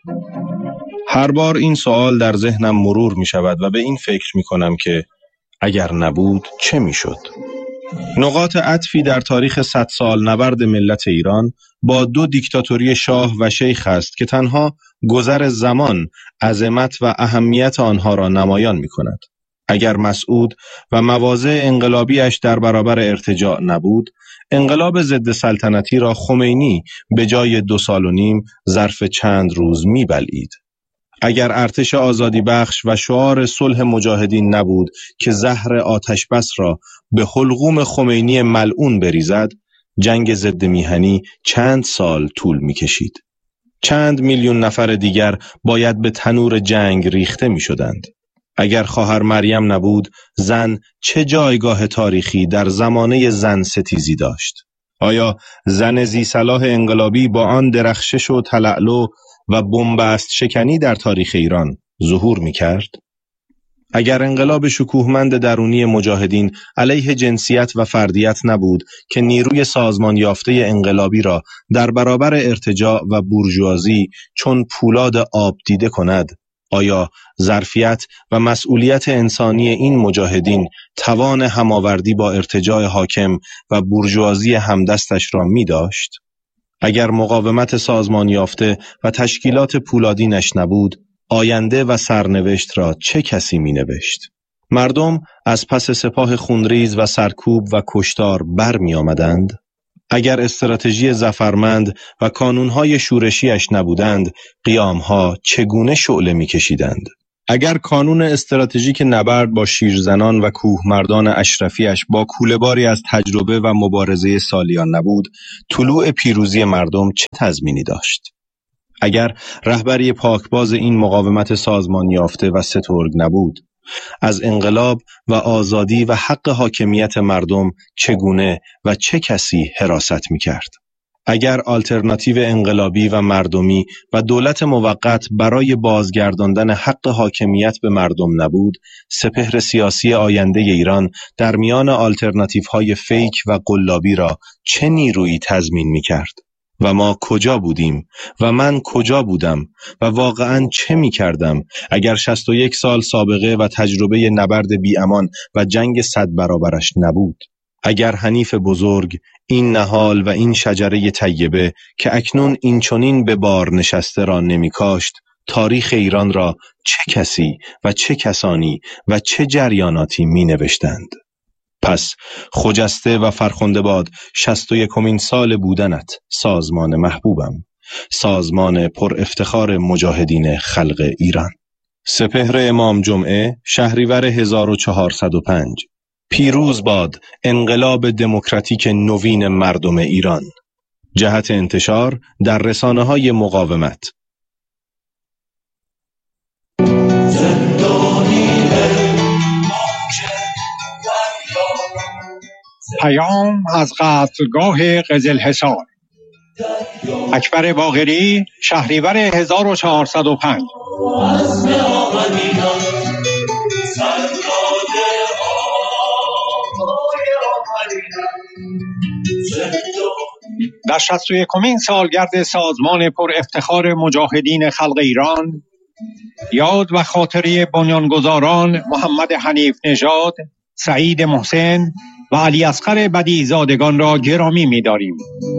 هر بار این سوال در ذهنم مرور می شود و به این فکر می کنم که اگر نبود چه می شد؟ نقاط عطفی در تاریخ 100 سال نبرد ملت ایران با 2 دیکتاتوری شاه و شیخ است که تنها گذر زمان عظمت و اهمیت آنها را نمایان می کند. اگر مسعود و مواضع انقلابیش در برابر ارتجاع نبود، انقلاب ضد سلطنتی را خمینی به جای 2 سال و نیم ظرف چند روز می بلعید. اگر ارتش آزادی بخش و شعار صلح مجاهدین نبود که زهر آتش بس را به حلقوم خمینی ملعون بریزد، جنگ ضد میهنی چند سال طول می کشید. چند میلیون نفر دیگر باید به تنور جنگ ریخته می شدند. اگر خواهر مریم نبود، زن چه جایگاه تاریخی در زمانه زن ستیزی داشت؟ آیا زن ذی صلاح انقلابی با آن درخشش و تلألؤ و بنبست شکنی در تاریخ ایران ظهور می کرد؟ اگر انقلاب شکوهمند درونی مجاهدین علیه جنسیت و فردیت نبود که نیروی سازمان یافته انقلابی را در برابر ارتجاع و بورژوازی چون پولاد آب دیده کند، آیا ظرفیت و مسئولیت انسانی این مجاهدین توان هماوردی با ارتجاع حاکم و بورژوازی همدستش را می داشت؟ اگر مقاومت سازمان یافته و تشکیلات پولادینش نبود، آینده و سرنوشت را چه کسی می نوشت؟ مردم از پس سپاه خونریز و سرکوب و کشتار بر می آمدند؟ اگر استراتژی ظفرمند و کانونهای شورشیش نبودند، قیامها چگونه شعله می کشیدند؟ اگر کانون استراتژیک نبرد با شیرزنان و کوهمردان اشرفیش با کوله‌باری از تجربه و مبارزه سالیان نبود، طلوع پیروزی مردم چه تضمینی داشت؟ اگر رهبری پاکباز این مقاومت سازمان یافته و سترگ نبود، از انقلاب و آزادی و حق حاکمیت مردم چگونه و چه کسی حراست می‌کرد؟ اگر آلترناتیو انقلابی و مردمی و دولت موقت برای بازگرداندن حق حاکمیت به مردم نبود، سپهر سیاسی آینده ایران در میان آلترناتیوهای فیک و قلابی را چه نیرویی تضمین می‌کرد؟ و ما کجا بودیم و من کجا بودم و واقعاً چه می کردم اگر 61 سال سابقه و تجربه نبرد بی‌امان و جنگ 100 برابرش نبود؟ اگر حنیف بزرگ، این نهال و این شجره طیبه که اکنون این چنین به بار نشسته را نمی کاشت، تاریخ ایران را چه کسی و چه کسانی و چه جریاناتی می نوشتند؟ پس خجسته و فرخنده باد 61مین سال بودنت، سازمان محبوبم، سازمان پر افتخار مجاهدین خلق ایران. سپهر امام جمعه، شهریور 1405. پیروز باد انقلاب دموکراتیک نوین مردم ایران. جهت انتشار در رسانه‌های مقاومت. پیام از قتلگاه قزلحصار. اکبر باقری، شهریور 1405. در 61مین سالگرد سازمان پر افتخار مجاهدین خلق ایران، یاد و خاطره بنیانگذاران محمد حنیف نژاد، سعید محسن و علی اصغر بدیعی‌زادگان را گرامی می‌داریم.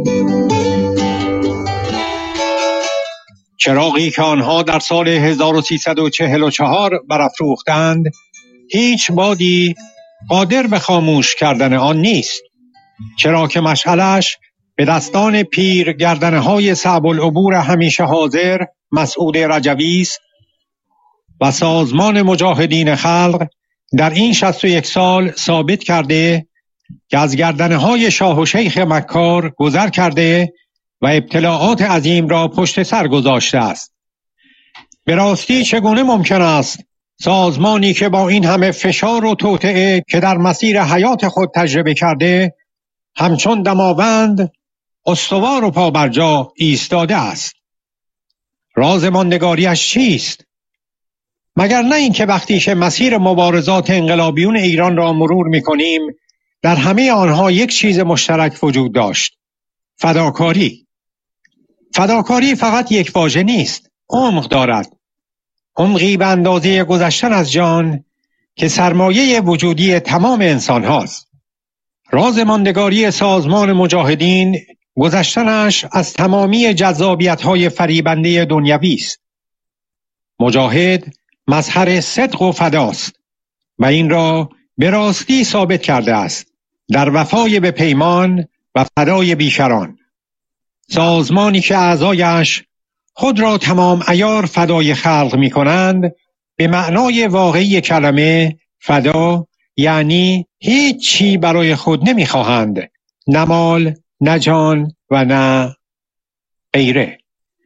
چراغی که آنها در سال 1344 برافروختند، هیچ بادی قادر به خاموش کردن آن نیست، چرا که مشعلش به دستان پیر گردنهای صعب العبور همیشه حاضر مسعود رجوی است و سازمان مجاهدین خلق در این 61 سال ثابت کرده که از گردنهای شاه و شیخ مکار گذر کرده و ابتلاعات عظیم را پشت سر گذاشته است. به راستی چگونه ممکن است سازمانی که با این همه فشار و توطئه که در مسیر حیات خود تجربه کرده، همچون دماوند استوار و پابرجا ایستاده است؟ راز ماندگاریش چیست؟ مگر نه این که وقتی که مسیر مبارزات انقلابیون ایران را مرور می‌کنیم، در همه آنها یک چیز مشترک وجود داشت: فداکاری. فداکاری فقط یک واژه نیست، عمق دارد، عمقی به اندازه گذشتن از جان که سرمایه وجودی تمام انسان هاست. راز ماندگاری سازمان مجاهدین گذشتنش از تمامی جذابیت‌های فریبنده دنیوی است. مجاهد مظهر صدق و فداست و این را به راستی ثابت کرده است در وفای به پیمان و فدای بیشران. سازمانی که اعضایش خود را تمام عیار فدای خلق می کنند، به معنای واقعی کلمه فدا یعنی هیچ چی برای خود نمی خواهند، نه مال، نه جان و نه غیره.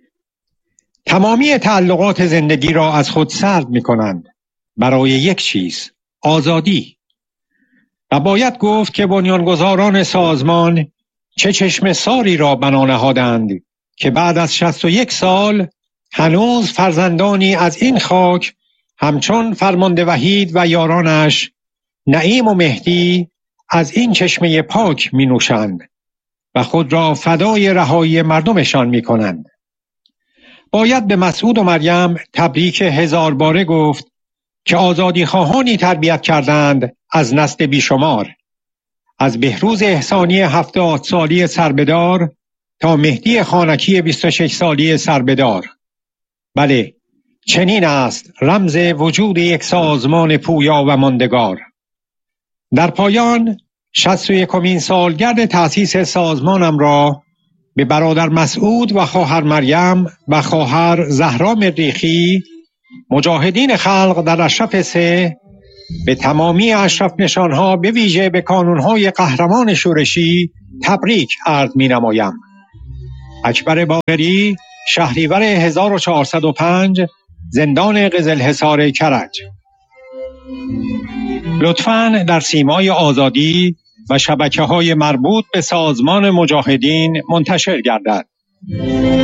تمامی تعلقات زندگی را از خود سلب می کنند برای یک چیز، آزادی. و باید گفت که بنیانگذاران سازمان چه چشم ساری را بنا نهادند که بعد از 61 سال هنوز فرزندانی از این خاک همچون فرمانده وحید و یارانش نعیم و مهدی از این چشمه پاک می نوشند و خود را فدای رهایی مردمشان می کنند. باید به مسعود و مریم تبریک 1000 باره گفت که آزادی خواهانی تربیت کردند از نسل بیشمار، از بهروز احسانی 70 سالی سربدار تا مهدی خانکی 26 سالی سربدار. بله، چنین است رمز وجود یک سازمان پویا و ماندگار. در پایان 61مین سالگرد تأسیس سازمانم را به برادر مسعود و خواهر مریم و خواهر زهرا مریخی، مجاهدین خلق در اشرف 3، به تمامی اشرف نشانها به ویژه به کانونهای قهرمان شورشی تبریک عرض می نمایم. اکبر باقری، شهریور 1405، زندان قزلحصار کرج. لطفاً در سیمای آزادی و شبکه‌های مربوط به سازمان مجاهدین منتشر گردد.